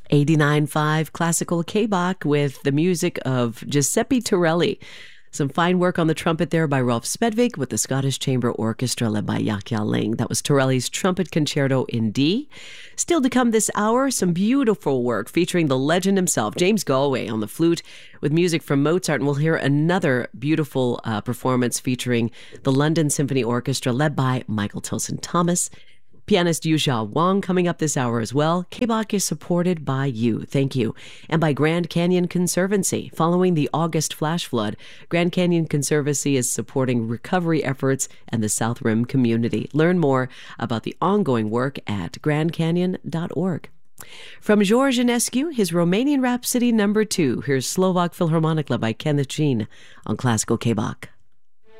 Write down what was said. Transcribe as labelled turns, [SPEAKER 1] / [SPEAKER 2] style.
[SPEAKER 1] 89.5 Classical K-Bach with the music of Giuseppe Torelli. Some fine work on the trumpet there by Rolf Spedvig with the Scottish Chamber Orchestra led by Yaqia Ling. That was Torelli's Trumpet Concerto in D. Still to come this hour, some beautiful work featuring the legend himself, James Galway, on the flute with music from Mozart. And we'll hear another beautiful performance featuring the London Symphony Orchestra led by Michael Tilson Thomas. Pianist Yuzha Wang coming up this hour as well. K-Bach is supported by you. Thank you. And by Grand Canyon Conservancy. Following the August flash flood, Grand Canyon Conservancy is supporting recovery efforts and the South Rim community. Learn more about the ongoing work at grandcanyon.org. From George Enescu, his Romanian Rhapsody No. 2, here's Slovak Philharmonic led by Kenneth Jean on Classical K-Bach.